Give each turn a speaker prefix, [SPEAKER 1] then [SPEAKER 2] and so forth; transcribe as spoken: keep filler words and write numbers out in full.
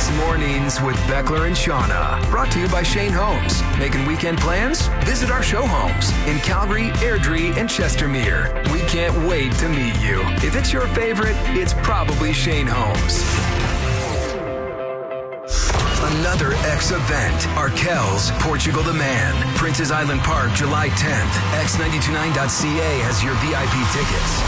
[SPEAKER 1] X Mornings with Beckler and Shauna. Brought to you by Shane Homes. Making weekend plans? Visit our show homes in Calgary, Airdrie, and Chestermere. We can't wait to meet you. If it's your favorite, it's probably Shane Homes. Another X event. Arkells, Portugal the Man. Princess Island Park, July tenth. X nine two nine dot C A has your V I P tickets.